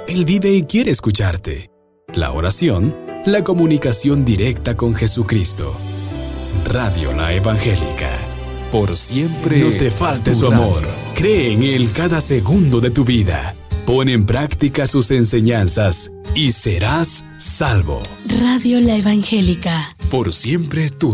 Él vive y quiere escucharte. La oración, la comunicación directa con Jesucristo. Radio La Evangélica. Por siempre no te falte su amor. Cree en Él cada segundo de tu vida. Pon en práctica sus enseñanzas y serás salvo. Radio La Evangélica. Por siempre tu